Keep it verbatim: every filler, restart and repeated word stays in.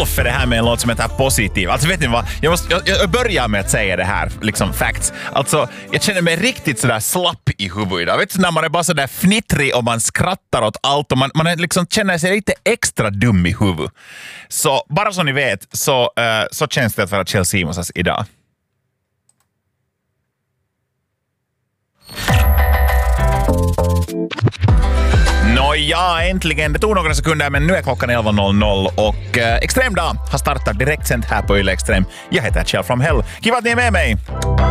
Elf är det här med en låt som heter Positiv. Alltså vet ni vad? Jag, måste, jag, jag börjar med att säga det här, liksom facts. Alltså, jag känner mig riktigt sådär slapp i huvudet idag. Vet du, när man är bara sådär fnittrig och man skrattar åt allt och man, man är liksom känner sig lite extra dum i huvudet. Så bara så ni vet så, uh, så känns det att vara Kjell Simonsas idag. Nåja, äntligen. Det tog några sekunder, men nu är klockan elva noll noll och eh, Extrem dag har startat direkt sänt här på Yle Extrem. Jag heter Kjell from Hell. Kiva att ni är med mig!